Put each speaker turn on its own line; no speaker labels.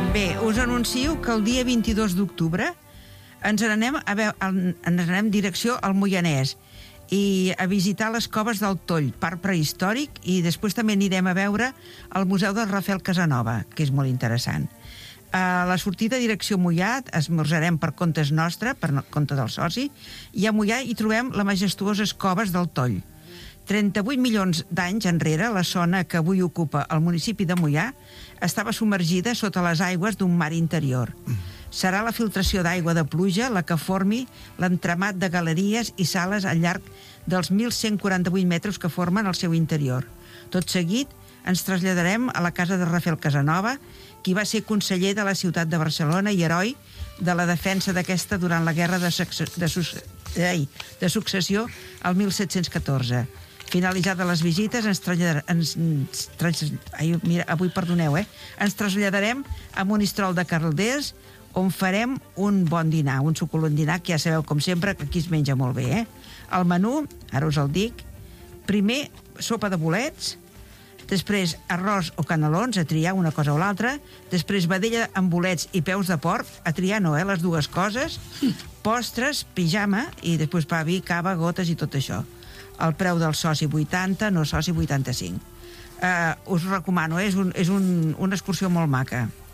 Bé, us anuncio que el dia 22 d'octubre ens n'anem direcció al Moianès i a visitar les coves del Toll, parc prehistòric, i després també anirem a veure el Museu del Rafael Casanova, que és molt interessant. A la sortida direcció Moià esmorzarem per comptes nostre, per compte del soci, i a Moià hi trobem les majestuoses coves del Toll. 38 milions d'anys enrere, la zona que avui ocupa el municipi de Moià estava submergida sota les aigües d'un mar interior. Serà la filtració d'aigua de pluja la que formi l'entramat de galeries i sales al llarg dels 1.148 metres que formen el seu interior. Tot seguit, ens traslladarem a la casa de Rafael Casanova, qui va ser conseller de la ciutat de Barcelona i heroi de la defensa d'aquesta durant la guerra de successió al 1714. Finalitzades les visites, ens traslladarem a Monistrol de Calders, on farem un bon dinar, un suculent dinar, que ja sabeu, com sempre, que aquí es menja molt bé. El menú, ara us el dic, primer sopa de bolets, després arròs o canelons, a triar una cosa o l'altra, després vedella amb bolets i peus de porc, a triar no, les dues coses, postres, pijama, i després pa, vi, cava, gotes i tot això. El preu del soci 80, no soci 85. Us recomano, és una excursió molt maca.